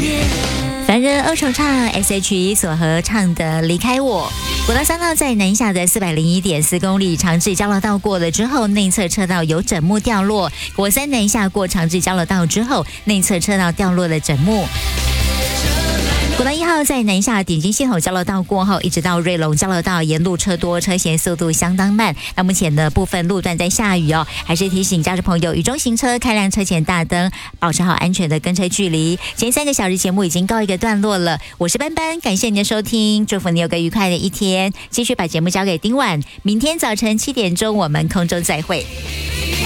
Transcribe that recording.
凡人二重唱 S.H.E 所合唱的《离开我》。国道3号在南下的401.4公里长治交流道过了之后，内侧车道有枕木掉落。国3南下过长治交流道之后，内侧车道掉落了枕木。国道1号在南下点睛系统交流道过后，一直到瑞隆交流道，沿路车多，车行速度相当慢。那目前的部分路段在下雨哦，还是提醒驾驶朋友雨中行车，开亮车前大灯，保持好安全的跟车距离。前3个小时节目已经告一个段落了，我是班班，感谢你的收听，祝福你有个愉快的一天。继续把节目交给丁婉，明天早晨7点钟我们空中再会。